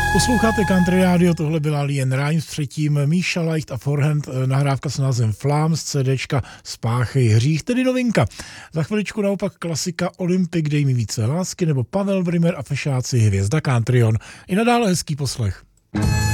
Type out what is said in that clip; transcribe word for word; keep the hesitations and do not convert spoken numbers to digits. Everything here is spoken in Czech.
Posloucháte Country Radio, tohle byla Lien Rimes, předtím Míša Leicht a Forehand, nahrávka s názvem Flám z CDčka Spáchej hřích, tedy novinka. Za chviličku naopak klasika Olympic, dej mi více lásky, nebo Pavel Brymer a Fešáci, hvězda Country On. I nadále hezký poslech.